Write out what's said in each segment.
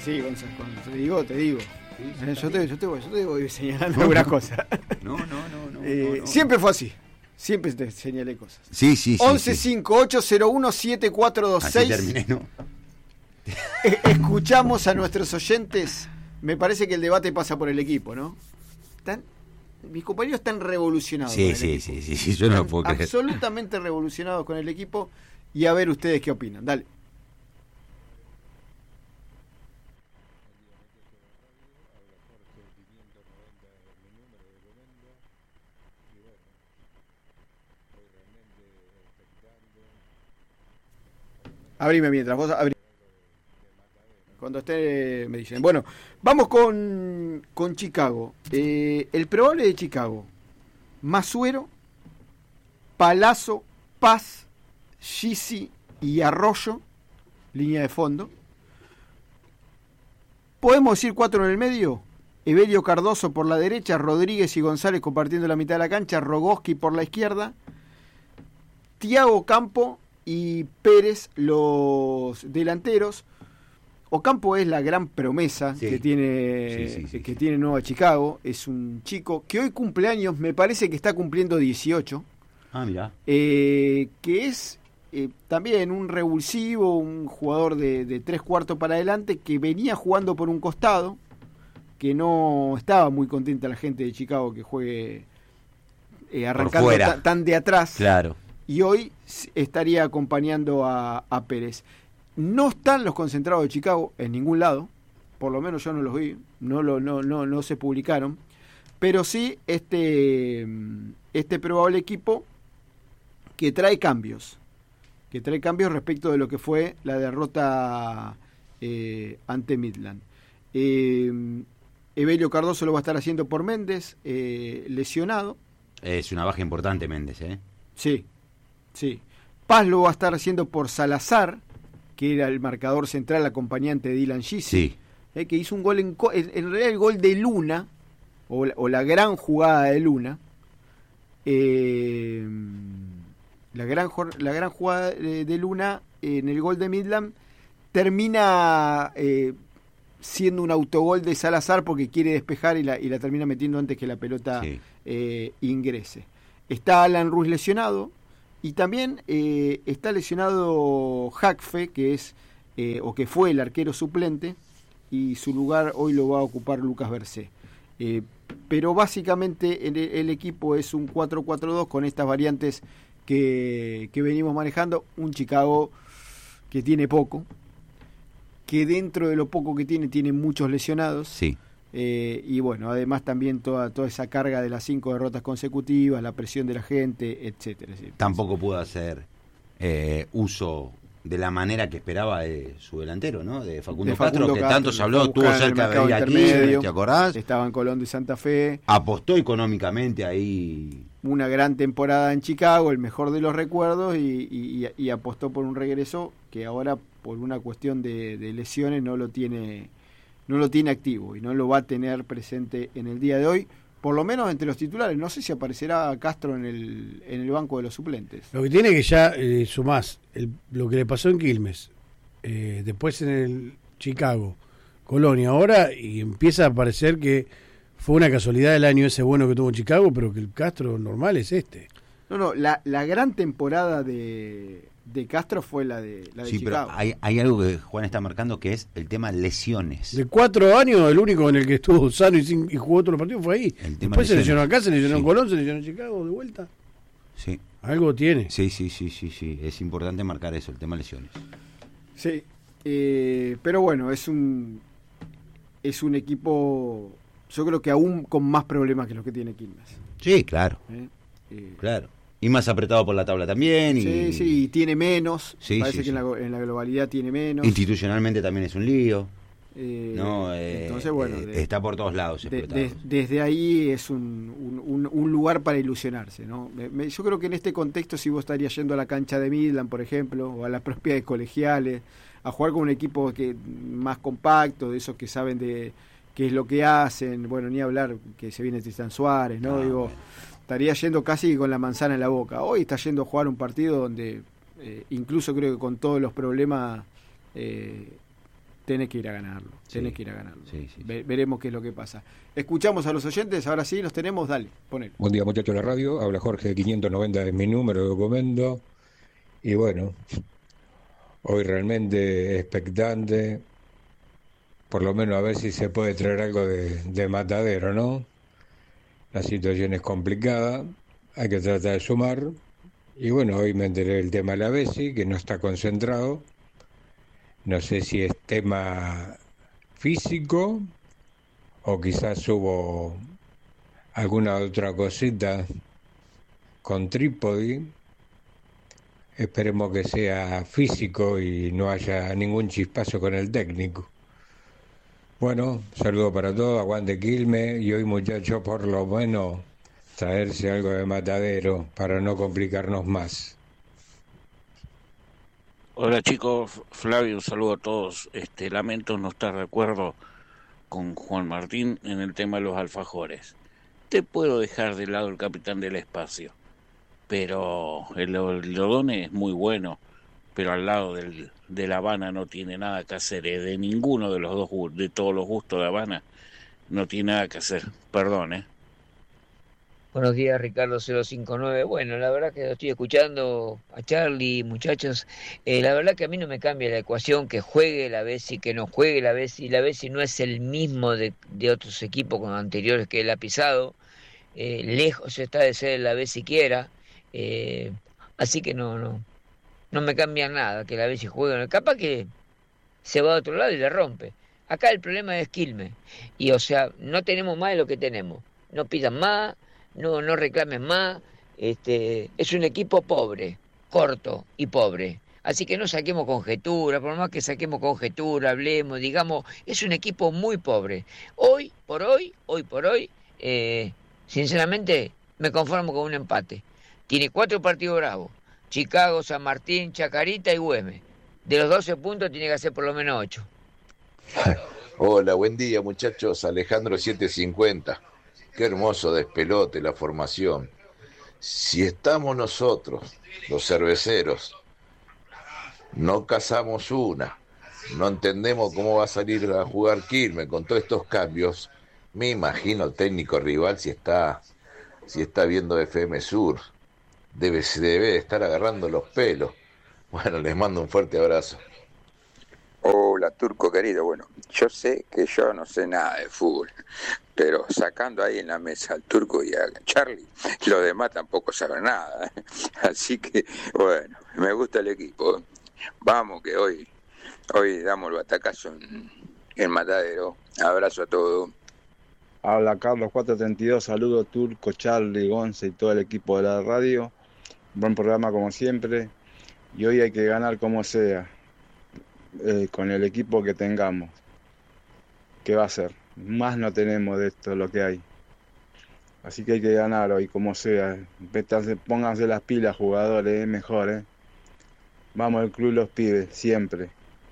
Sí, Gonzalo, cuando te digo. Sí, Yo te voy señalando algunas cosas. No. Siempre fue así. Siempre te señalé cosas. Sí. 1158017426. Así terminé, ¿no? Escuchamos a nuestros oyentes. Me parece que el debate pasa por el equipo, ¿no? Mis compañeros están revolucionados. Sí, yo no lo puedo creer. Absolutamente revolucionados con el equipo. Y a ver ustedes qué opinan. Dale. Abrime mientras vos abrí. Cuando esté me dicen. Bueno, vamos con Chicago. El probable de Chicago: Masuero, Palazzo, Paz, Gisi y Arroyo, línea de fondo. Podemos decir 4 en el medio: Evelio Cardoso por la derecha, Rodríguez y González compartiendo la mitad de la cancha, Rogoski por la izquierda, Thiago Campo y Pérez los delanteros. Ocampo es la gran promesa que tiene Nueva Chicago. Es un chico que hoy cumple años, me parece que está cumpliendo 18. Ah, mirá. Que es también un revulsivo, un jugador de 3/4 para adelante, que venía jugando por un costado, que no estaba muy contenta la gente de Chicago que juegue arrancando tan de atrás. Claro. Y hoy estaría acompañando a Pérez. No están los concentrados de Chicago en ningún lado, por lo menos yo no los vi, no se publicaron, pero sí este probable equipo que trae cambios respecto de lo que fue la derrota ante Midland. Evelio Cardoso lo va a estar haciendo por Méndez, lesionado. Es una baja importante Méndez, ¿eh? Sí. Paz lo va a estar haciendo por Salazar, que era el marcador central acompañante de Dylan Gisi, que hizo un gol en realidad el gol de Luna, o la gran jugada de Luna, la gran jugada de Luna en el gol de Midland termina siendo un autogol de Salazar porque quiere despejar y la termina metiendo antes que la pelota ingrese. Está Alan Ruiz lesionado. Y también está lesionado Jacfe, que es o que fue el arquero suplente, y su lugar hoy lo va a ocupar Lucas Bercé. Pero básicamente el equipo es un 4-4-2 con estas variantes que venimos manejando. Un Chicago que tiene poco, que dentro de lo poco que tiene muchos lesionados. Sí. Y bueno, además también toda esa carga de las 5 derrotas consecutivas, la presión de la gente, etcétera. Tampoco pudo hacer uso de la manera que esperaba de su delantero, ¿no? De Facundo Castro, que tanto se habló, tuvo cerca de venir aquí, ¿te acordás? Estaba en Colón de Santa Fe. Apostó económicamente ahí. Una gran temporada en Chicago, el mejor de los recuerdos, y apostó por un regreso que ahora, por una cuestión de lesiones, no lo tiene activo y no lo va a tener presente en el día de hoy, por lo menos entre los titulares. No sé si aparecerá Castro en el banco de los suplentes. Lo que tiene que ya sumás lo que le pasó en Quilmes, después en el Chicago, Colonia ahora, y empieza a parecer que fue una casualidad el año ese bueno que tuvo Chicago, pero que el Castro normal es este. No, la gran temporada de Castro fue la de Chicago. Pero hay algo que Juan está marcando, que es el tema lesiones. De 4 años, el único en el que estuvo sano y jugó otros partidos fue ahí. Después se lesionó acá, se lesionó en Colón, se lesionó en Chicago de vuelta. Sí. Algo tiene. Sí. Es importante marcar eso, el tema lesiones. Sí. Pero bueno, es un equipo, yo creo que aún con más problemas que los que tiene Quilmes. Sí, claro. Claro. Y más apretado por la tabla también. Sí, y tiene menos. Parece que sí. En la globalidad tiene menos. Institucionalmente también es un lío. Entonces, bueno, está por todos lados. Desde ahí es un lugar para ilusionarse, ¿no? Yo creo que en este contexto, si vos estarías yendo a la cancha de Midland, por ejemplo, o a las propiedades colegiales, a jugar con un equipo más compacto, de esos que saben de qué es lo que hacen, bueno, ni hablar que se viene Tristan Suárez, ¿no? Estaría yendo casi con la manzana en la boca. Hoy está yendo a jugar un partido donde incluso creo que con todos los problemas tenés que ir a ganarlo. Sí. Sí. Veremos qué es lo que pasa. Escuchamos a los oyentes, ahora sí los tenemos, dale, ponelo. Buen día, muchachos de la radio, habla Jorge de 590, es mi número de documento. Y bueno, hoy realmente expectante, por lo menos a ver si se puede traer algo de matadero, ¿no? La situación es complicada, hay que tratar de sumar. Y bueno, hoy me enteré del tema de la Bessi, que no está concentrado. No sé si es tema físico o quizás hubo alguna otra cosita con trípode. Esperemos que sea físico y no haya ningún chispazo con el técnico. Bueno, saludo para todos, aguante Quilmes, y hoy muchachos por lo menos traerse algo de matadero para no complicarnos más. Hola chicos, Flavio, un saludo a todos. Lamento no estar de acuerdo con Juan Martín en el tema de los alfajores. Te puedo dejar de lado el capitán del espacio, pero el Lodone es muy bueno, pero al lado de La Habana no tiene nada que hacer, de ninguno de los dos, de todos los gustos de Habana, no tiene nada que hacer, perdón. Buenos días, Ricardo 059. Bueno, la verdad que lo estoy escuchando a Charlie, muchachos. La verdad que a mí no me cambia la ecuación que juegue la Bessi, que no juegue la Bessi. La Bessi no es el mismo de otros equipos con anteriores que él ha pisado. Lejos está de ser la Bessi quiera. Así que no me cambia nada que la Bessi juegue. Capaz que se va a otro lado y le rompe. Acá el problema es Quilmes. Y o sea, no tenemos más de lo que tenemos. No pidan más. No reclamen más, es un equipo pobre, corto y pobre. Así que no saquemos conjetura, por más que saquemos conjetura, hablemos, digamos, es un equipo muy pobre. Hoy por hoy, sinceramente me conformo con un empate. Tiene 4 partidos bravos, Chicago, San Martín, Chacarita y Güemes. De los 12 puntos tiene que hacer por lo menos 8. Hola, buen día muchachos, Alejandro 750. Qué hermoso despelote la formación. Si estamos nosotros, los cerveceros, no cazamos una, no entendemos cómo va a salir a jugar Quilmes con todos estos cambios, me imagino el técnico rival si está viendo FM Sur, debe de estar agarrando los pelos. Bueno, les mando un fuerte abrazo. Hola, Turco querido. Bueno, yo sé que yo no sé nada de fútbol, pero sacando ahí en la mesa al Turco y a Charlie, los demás tampoco saben nada. Así que, bueno, me gusta el equipo. Vamos, que hoy damos el batacazo en Matadero. Abrazo a todos. Habla Carlos 432, saludos Turco, Charlie, Gonza y todo el equipo de la radio. Buen programa como siempre. Y hoy hay que ganar como sea. Con el equipo que tengamos. ¿Qué va a ser? Más no tenemos de esto lo que hay. Así que hay que ganar hoy como sea. Pónganse las pilas, jugadores, mejor. Vamos al club los pibes, siempre.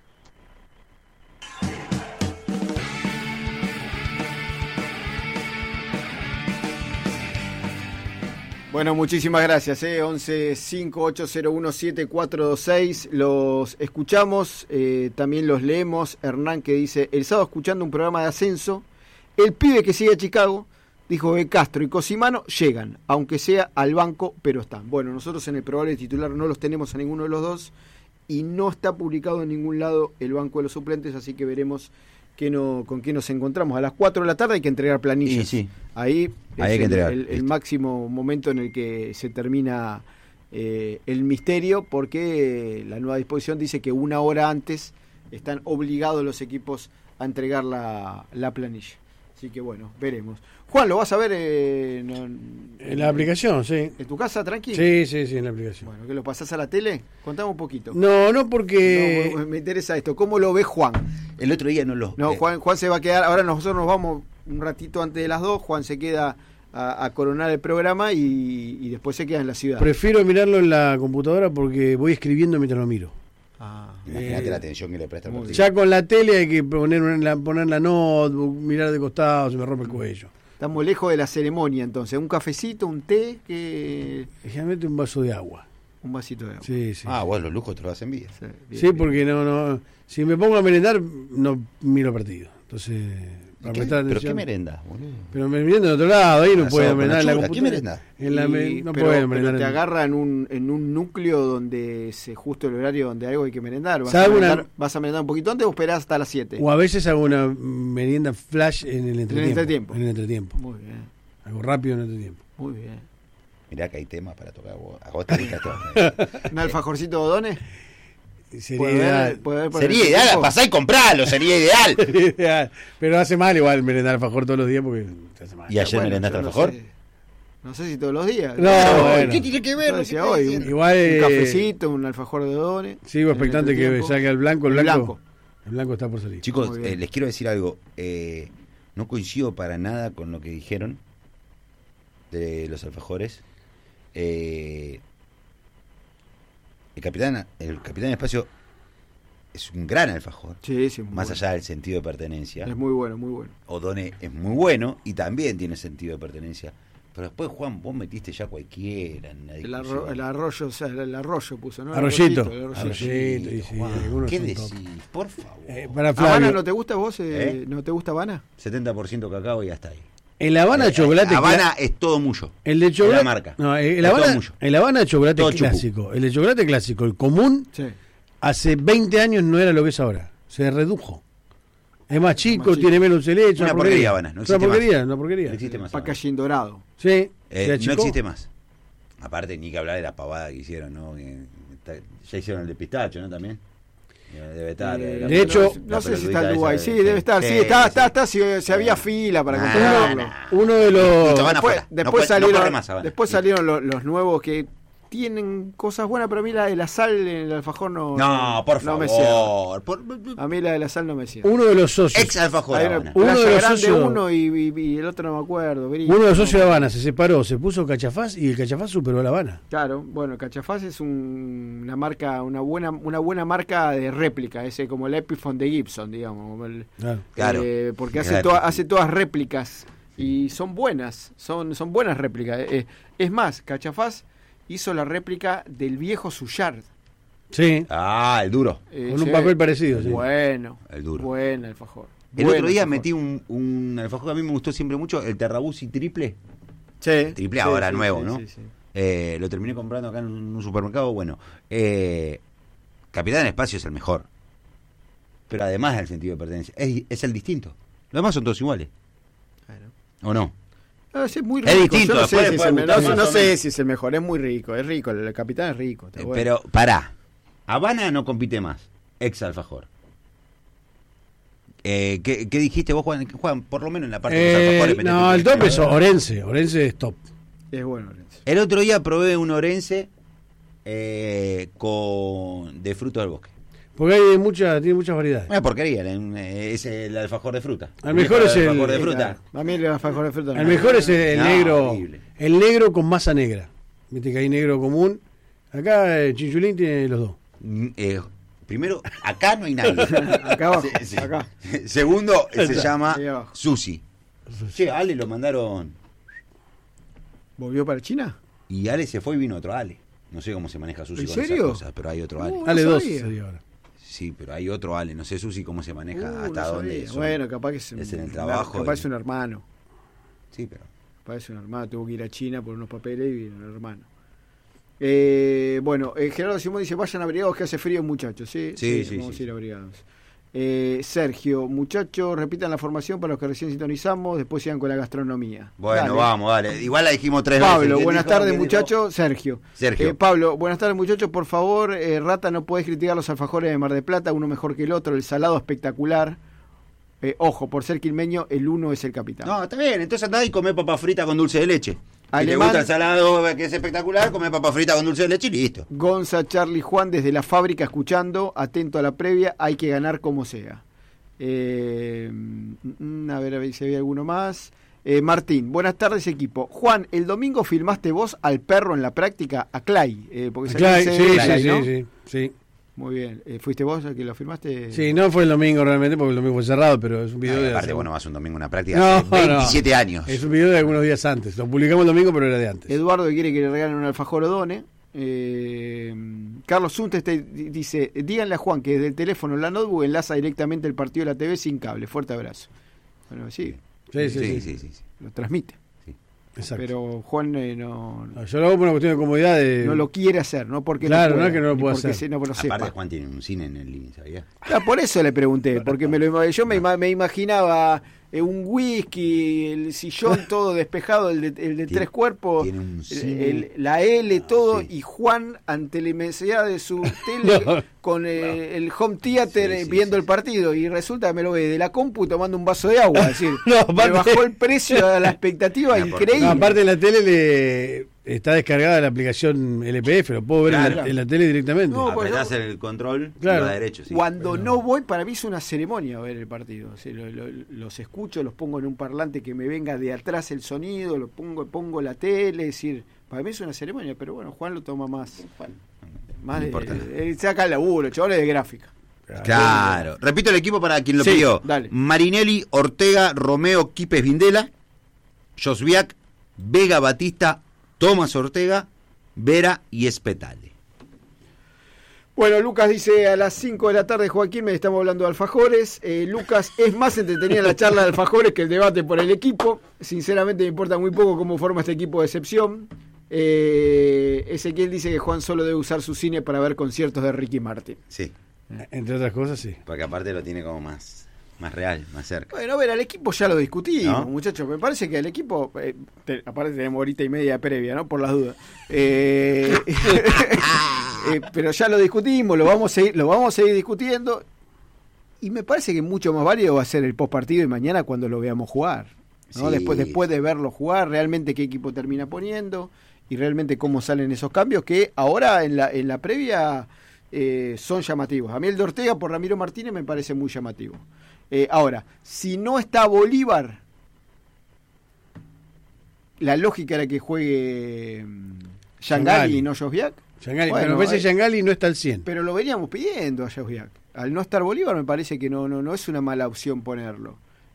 Bueno, muchísimas gracias, 11-5801-7426, los escuchamos, también los leemos. Hernán que dice, el sábado escuchando un programa de ascenso, el pibe que sigue a Chicago, dijo que Castro y Cosimano llegan, aunque sea al banco, pero están. Bueno, nosotros en el probable titular no los tenemos a ninguno de los dos, y no está publicado en ningún lado el banco de los suplentes, así que veremos con qué nos encontramos. A las 4 de la tarde hay que entregar planillas. Sí. Ahí hay que entregar. El máximo momento en el que se termina el misterio, porque la nueva disposición dice que 1 hora antes están obligados los equipos a entregar la planilla. Así que bueno, veremos. Juan, ¿lo vas a ver en la aplicación? Sí. ¿En tu casa, tranquilo? Sí, en la aplicación. Bueno, ¿que lo pasás a la tele? Contame un poquito. No, porque... No, me interesa esto. ¿Cómo lo ve Juan? El otro día no lo... No, Juan se va a quedar... Ahora nosotros nos vamos un ratito antes de las 2. Juan se queda a coronar el programa y después se queda en la ciudad. Prefiero mirarlo en la computadora porque voy escribiendo mientras lo miro. Imagínate la atención que le presta. Ya con la tele hay que poner la notebook, mirar de costado, se me rompe el cuello. Estamos lejos de la ceremonia, entonces. ¿Un cafecito, un té? Que generalmente un vaso de agua. Un vasito de agua. Sí, sí. Vos los lujos te lo hacen bien. Sí, porque no. Si me pongo a merendar, no miro partido. Entonces, para prestar atención. ¿Pero qué merenda, boludo? Pero me meriendo en otro lado, ahí no puedo merendar en la computadora. ¿Qué merenda? No puedo merendar. Pero te agarra en un núcleo donde se justo el horario donde algo hay que merendar. ¿Vas a merendar un poquito antes o esperás hasta las 7? O a veces hago una merienda flash en el entretiempo. En el entretiempo. Muy bien. Algo rápido en el entretiempo. Muy bien. Mirá que hay temas para tocar vos. A vos te rica todo. ¿Un alfajorcito de Odones? Sería ideal. Sería ideal, pasá y compralo, sería ideal. Pero hace mal igual merendar alfajor todos los días porque te hace mal. ¿Y ayer merendaste alfajor? No sé si todos los días. No, bueno. ¿Qué tiene que ver? Decía hoy, igual, un cafecito, un alfajor de Odones. Sigo expectante que salga el blanco. El blanco está por salir. Chicos, les quiero decir algo. No coincido para nada con lo que dijeron de los alfajores. El Capitán Espacio es un gran alfajor. Sí, más allá del sentido de pertenencia. Es muy bueno, muy bueno. Odone es muy bueno y también tiene sentido de pertenencia. Pero después, Juan, vos metiste ya cualquiera en la discusión. El arroyo, o sea, el arroyo puso, ¿no? Arroyito. Juan, ¿qué decís? Por favor. Para Flavio. ¿Habana no te gusta vos? ¿No te gusta Habana? 70% cacao y hasta ahí. El Habana de chocolate. Habana es todo mucho. El de chocolate. La marca. No, el Habana de chocolate clásico. El de chocolate clásico, el común, hace 20 años no era lo que es ahora. Se redujo. Es más chico, tiene menos leche. Una porquería, Habana. No existe una porquería. No existe más. Packaging dorado. Sí. No existe más. Aparte, ni que hablar de la pavada que hicieron, ¿no? Ya hicieron el de pistacho, ¿no? También. Debe estar. De hecho, no sé si está en Uruguay. Sí, debe estar. Sí, está. Se había fila para comprarlo. Uno de los. Después salieron los nuevos que tienen cosas buenas, pero a mí la de la sal en el alfajor no. No, por favor. Me cierra. A mí la de la sal no me cierra. Uno de los socios. Ex alfajor. Uno de los socios. Uno y el otro no me acuerdo. Uno de los socios de Habana se separó, se puso Cachafaz y el Cachafaz superó a la Habana. Claro, bueno, Cachafaz es una marca, una buena marca de réplica, ese como el Epiphone de Gibson, digamos. Claro. Porque hace todas réplicas y son buenas, son buenas réplicas. Es más, Cachafaz hizo la réplica del viejo Suyard. Sí. El duro. Con un papel parecido. Sí. Bueno. El duro. Buen alfajor. El otro día metí un alfajor que a mí me gustó siempre mucho, el Terrabusi triple. Sí. Triple ahora nuevo, ¿no? Sí. Lo terminé comprando acá en un supermercado. Bueno, Capitán Espacio es el mejor. Pero además del sentido de pertenencia, es el distinto. Los demás son todos iguales. Bueno. ¿O no? Es muy rico. Es distinto. No sé si es el mejor. Es muy rico. Es rico. El Capitán es rico. Bueno. Pero, pará. Habana no compite más. Ex alfajor. ¿Qué dijiste vos, Juan? Por lo menos en la parte de los alfajores. No, el top es Orense. Orense es top. Es bueno Orense. El otro día probé un Orense de frutos del bosque. Porque tiene muchas variedades. Una porquería, es el alfajor de fruta. El mejor es el alfajor de fruta. A mí el alfajor de fruta. El mejor es el negro. Horrible. El negro con masa negra. Viste que hay negro común. Acá Chinchulín tiene los dos. Primero, acá no hay nadie. Acá abajo. Sí. Acá. Segundo, se llama Susi. Che, Ale lo mandaron. ¿Volvió para China? Y Ale se fue y vino otro Ale. No sé cómo se maneja Susi con serio? esas cosas, pero hay otro Ale. Ale 2 sería ahora. Sí, pero hay otro Ale. No sé, Susi, cómo se maneja, hasta dónde. Bueno, capaz que es en el trabajo. Capaz es un hermano. Sí, pero. Capaz es un hermano. Tuvo que ir a China por unos papeles y vino un hermano. Bueno, Gerardo Simón dice: vayan abrigados que hace frío, muchachos. Sí, vamos a ir abrigados. Sergio, muchachos, repitan la formación para los que recién sintonizamos, después sigan con la gastronomía. Bueno, dale. Igual la dijimos 3 veces. Pablo, buenas tardes, muchachos. Sergio. Pablo, buenas tardes, muchachos. Por favor, Rata, no podés criticar los alfajores de Mar del Plata, uno mejor que el otro, el salado espectacular. Ojo, por ser quilmeño, el uno es el capitán. No, está bien, entonces andá y comé papa frita con dulce de leche. Si te Alemán, gusta el salado, que es espectacular, comé papa frita con dulce de leche y listo. Gonza, Charlie, Juan, desde la fábrica escuchando, atento a la previa, hay que ganar como sea. A ver si había alguno más. Martín, buenas tardes, equipo. Juan, el domingo filmaste vos al perro en la práctica, a Clay. Porque Clay, ¿no? sí. Muy bien. ¿Fuiste vos el que lo filmaste? Sí, no fue el domingo realmente, porque el domingo fue cerrado, pero es un video de... Aparte, vos no vas un domingo a una práctica hace 27 años. Es un video de algunos días antes. Lo publicamos el domingo, pero era de antes. Eduardo quiere que le regalen un alfajor Odone. Carlos Suntes dice, díganle a Juan que desde el teléfono en la notebook enlaza directamente el partido de la TV sin cable. Fuerte abrazo. Bueno, sí. Sí. Lo transmite. Sí. Exacto. Pero Juan no, yo lo hago por una cuestión de comodidad. No lo quiere hacer, no porque claro, no, es que no lo puede hacer. Aparte, Juan tiene un cine en el living, ¿sabía? Por eso le pregunté, porque yo me imaginaba un whisky, el sillón todo despejado, el de tres cuerpos, la L, todo, y Juan ante la inmensidad de su tele con el home theater viendo el partido, y resulta que me lo ve de la compu tomando un vaso de agua, es decir, me bajó el precio a la expectativa, increíble. Aparte en la tele está descargada la aplicación LPF, lo puedo ver en la tele directamente. Apretás el control y va derecho. Sí. Cuando no voy, para mí es una ceremonia ver el partido. O sea, los escucho, los pongo en un parlante que me venga de atrás el sonido, lo pongo la tele, es decir, para mí es una ceremonia, pero bueno, Juan lo toma más saca el laburo, chavales de gráfica. Claro. Repito el equipo para quien lo pidió. Dale. Marinelli, Ortega, Romeo, Quipes, Vindela, Josviak, Vega, Batista, Tomás Ortega, Vera y Espetale. Bueno, Lucas dice a las 5 de la tarde, Joaquín, me estamos hablando de alfajores. Lucas, es más entretenida la charla de alfajores que el debate por el equipo. Sinceramente me importa muy poco cómo forma este equipo de excepción. Ezequiel dice que Juan solo debe usar su cine para ver conciertos de Ricky Martin. Sí. Entre otras cosas, sí. Porque aparte lo tiene como más real, más cerca. Bueno, a ver, al equipo ya lo discutimos, ¿no? Muchachos. Me parece que al equipo, aparte tenemos horita y media previa, ¿no? Por las dudas. Pero ya lo discutimos, lo vamos a seguir discutiendo. Y me parece que mucho más válido va a ser el postpartido y mañana cuando lo veamos jugar, ¿no? Sí. Después de verlo jugar, realmente qué equipo termina poniendo y realmente cómo salen esos cambios que ahora en la previa son llamativos. A mí el de Ortega por Ramiro Martínez me parece muy llamativo. Ahora, si no está Bolívar, la lógica era que juegue Yangali y no Josviak. Bueno, pero a veces Yangali no está al 100. Pero lo veníamos pidiendo a Josviak. Al no estar Bolívar me parece que no es una mala opción ponerlo.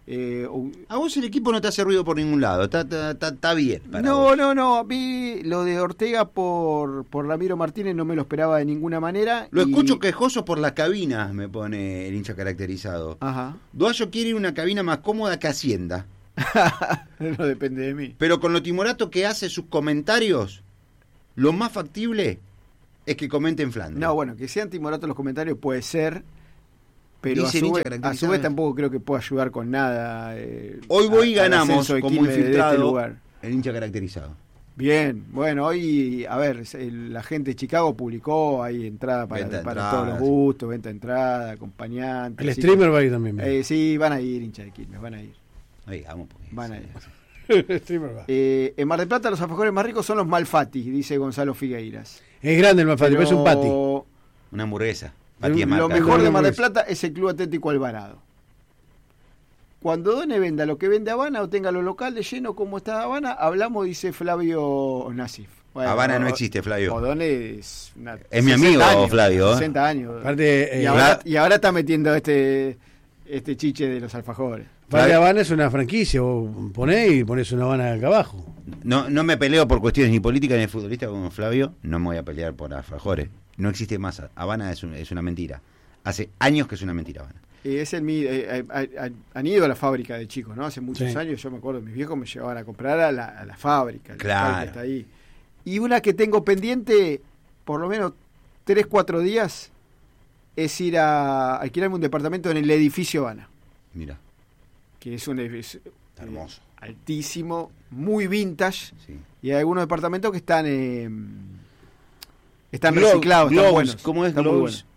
A vos el equipo no te hace ruido por ningún lado, está bien. No, a mí lo de Ortega por Ramiro Martínez no me lo esperaba de ninguna manera. Lo escucho quejoso por la cabina, me pone el hincha caracterizado. Ajá. Duallo quiere una cabina más cómoda que Hacienda. No depende de mí. Pero con lo timorato que hace sus comentarios, lo más factible es que comente en Flanders. No, bueno, que sean timoratos los comentarios puede ser. Pero a su vez tampoco creo que pueda ayudar con nada. Hoy voy y ganamos como infiltrado el hincha caracterizado. Bien, bueno, hoy, a ver, la gente de Chicago publicó ahí entrada para todos los gustos, venta de entrada, acompañantes. El streamer va a ir también. Sí, van a ir, hincha de Quilmes, van a ir. Ahí, vamos. Van a ir. El streamer va. En Mar del Plata los alfajores más ricos son los Malfatti, dice Gonzalo Figueiras. Es grande el Malfatti, pero es un pati. Una hamburguesa. Lo mejor de Mar del Plata es el Club Atlético Alvarado. Cuando Done venda lo que vende Habana o tenga lo local de lleno como está Habana, hablamos, dice Flavio Nasif. Bueno, Habana no existe, Flavio. Odone es mi amigo, años, Flavio. 60 años. Aparte, y ahora está metiendo este chiche de los alfajores. Flavio Habana es una franquicia, vos ponés una Habana acá abajo. No me peleo por cuestiones ni políticas ni futbolistas como Flavio, no me voy a pelear por alfajores. No existe más. Habana es una mentira. Hace años que es una mentira Habana. Han ido a la fábrica de chicos, ¿no? Hace muchos años, yo me acuerdo, mis viejos me llevaban a comprar a la fábrica. Claro. Que está ahí. Y una que tengo pendiente, por lo menos 3-4 días, es ir a alquilarme un departamento en el edificio Habana. Mira. Que es un edificio hermoso, altísimo, muy vintage. Sí. Y hay algunos departamentos que están reciclados, están buenos. ¿Cómo es Globes?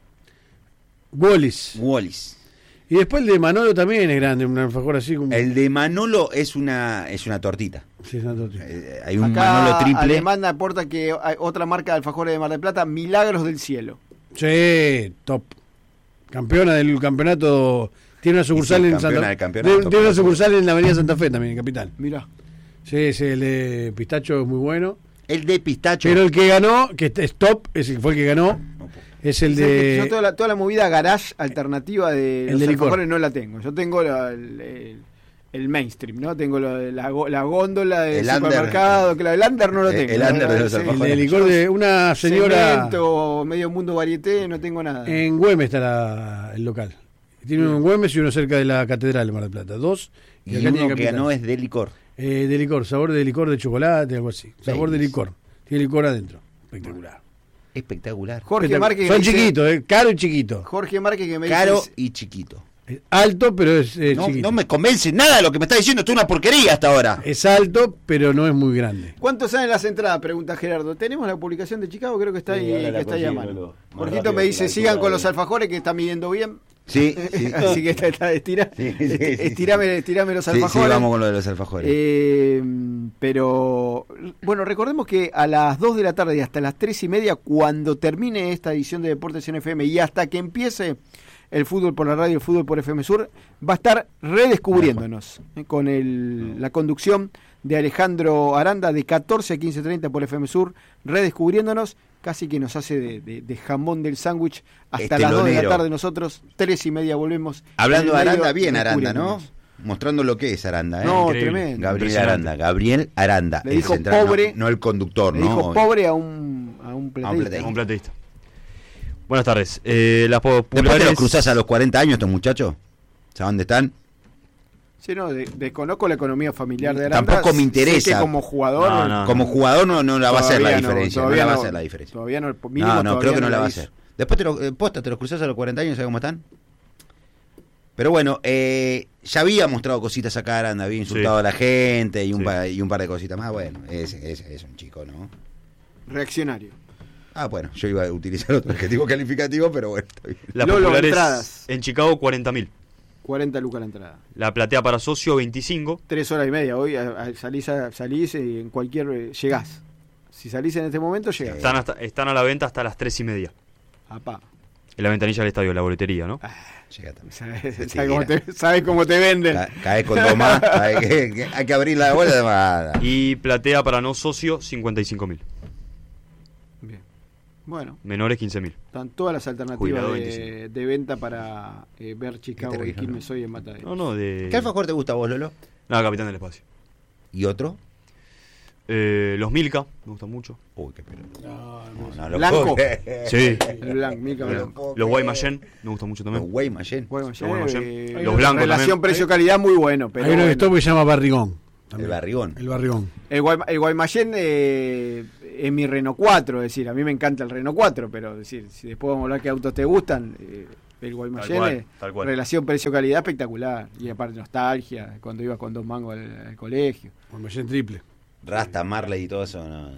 Wallis. Y después el de Manolo también es grande, un alfajor así como... El de Manolo es una tortita. Sí, es una tortita. Hay un Manolo triple. Alemán aporta que hay otra marca de alfajores de Mar del Plata, Milagros del Cielo. Sí, top. Campeona del campeonato. Tiene una sucursal en Santa Fe. Tiene una sucursal en la Avenida Santa Fe también, en Capital. Mirá. Sí, el de Pistacho es muy bueno. El de Pistacho. Pero el que ganó, que es top, fue el que ganó. Es el de... Yo toda la movida garage alternativa de los alfajores no la tengo. Yo tengo el mainstream, ¿no? Tengo la góndola del el supermercado, claro, el under no lo tengo. El under de los alfajores. El licor de una señora... Cemento, Medio Mundo Varieté, no tengo nada. En Güemes está el local. Tiene uno en Güemes y uno cerca de la Catedral de Mar del Plata. 2. Y uno que no es de licor. De licor, sabor de licor de chocolate, algo así. Sabor de licor. Tiene licor adentro. Espectacular. Espectacular. Jorge Márquez. Son chiquitos, caro y chiquito. Jorge Márquez que me dice... Caro y chiquito. Alto, pero es chiquito. No me convence nada de lo que me está diciendo. Esto es una porquería hasta ahora. Es alto, pero no es muy grande. ¿Cuánto salen las entradas? Pregunta Gerardo. Tenemos la publicación de Chicago, creo que está ahí, a mano. Jorgito me dice, sigan con los alfajores que está midiendo bien. Sí. Así que estirame los alfajores. Sí, vamos con lo de los alfajores. Pero, bueno, recordemos que a las 2 de la tarde y hasta las 3:30, cuando termine esta edición de Deportes en FM y hasta que empiece el fútbol por la radio, el fútbol por FM Sur, va a estar redescubriéndonos con la conducción de Alejandro Aranda de 14 a 15:30 por FM Sur, redescubriéndonos, casi que nos hace de jamón del sándwich hasta las 2 de la tarde nosotros, 3:30 volvemos. Hablando de Aranda, bien Aranda, ¿no? Mostrando lo que es Aranda, ¿eh? No, tremendo. Gabriel Aranda. Le dijo pobre, no el conductor, le dijo pobre a un plateísta. Buenas tardes. Las populares... Después te los cruzás a los 40 años estos muchachos. ¿Sabes dónde están? Sí, no, desconozco la economía familiar de Aranda. Tampoco me interesa. Sé que como jugador... Como jugador no la va a hacer la diferencia. No la va a hacer la diferencia. Todavía no, creo que no la va a hacer. Después te los cruzás a los 40 años, ¿sabes cómo están? Pero bueno, ya había mostrado cositas acá Aranda, había insultado a la gente y un par de cositas más. Bueno, es un chico, ¿no? Reaccionario. Bueno, yo iba a utilizar otro adjetivo calificativo, pero bueno, está bien. Las populares entradas. En Chicago, 40.000. 40 lucas la entrada. La platea para socio, 25. 3 horas y media. Hoy salís y en cualquier... llegás. Si salís en este momento, llegás. Están a la venta hasta las 3:30. Apá. En la ventanilla del estadio, la boletería, ¿no? Llega también. ¿Sabes cómo te venden? Caes con dos más. Hay que abrir la bola. Y platea para no socio, 55.000. Bien. Bueno. Menores, 15.000. Están todas las alternativas de venta para ver Chicago y Quilmes hoy en Mataderos. ¿Qué alfajor te gusta a vos, Lolo? No, Capitán del Espacio. ¿Y otro? Los Milka, me gustan mucho. Uy, qué pelo. No, blanco. Sí. El blanco, Milka blanco. Los Guaymallén, me gustan mucho también. Los Guaymallén. Los blancos relación precio-calidad muy bueno. Pero hay uno de estos que se llama Barrigón. El Barrigón. El Guaymallén es mi Renault 4, es decir, a mí me encanta el Renault 4, pero es decir, si después vamos a hablar qué autos te gustan, el Guaymallén es relación precio-calidad espectacular. Y aparte nostalgia, cuando ibas con 2 mangos al colegio. Guaymallén triple. Rasta, Marley y todo eso, no.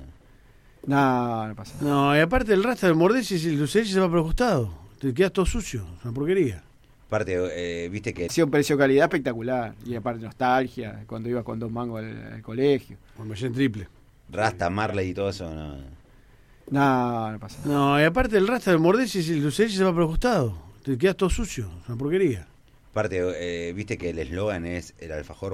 No pasa nada. No, y aparte el Rasta, el mordés y el Lucerich se va por el costado. Te quedas todo sucio, es una porquería. Aparte, viste que... precio-calidad espectacular. Y aparte nostalgia, cuando ibas con 2 mangos al colegio. Guaymallén triple. Rasta, Marley y todo eso, no. No pasa nada. No, y aparte el Rasta, el mordés y el Lucerich se va por el costado. Te quedas todo sucio, es una porquería. Aparte, viste que el eslogan es el alfajor